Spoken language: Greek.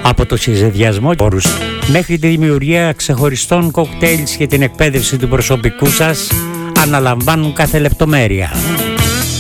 Από το συζεδιασμό μέχρι τη δημιουργία ξεχωριστών κοκτέιλς και την εκπαίδευση του προσωπικού σας αναλαμβάνουν κάθε λεπτομέρεια.